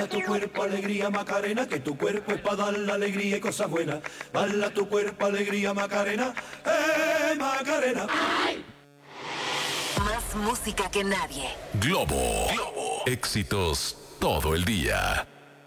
Baila tu cuerpo, alegría, Macarena, que tu cuerpo es para dar la alegría y cosas buenas. Baila tu cuerpo, alegría, Macarena, Macarena. ¡Ay! Más música que nadie. Globo. Éxitos todo el día.